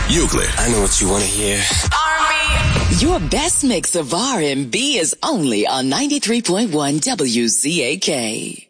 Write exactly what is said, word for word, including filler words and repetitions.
Euclid. I know what you want to hear. R and B. Your best mix of R and B is only on ninety-three point one W C A K.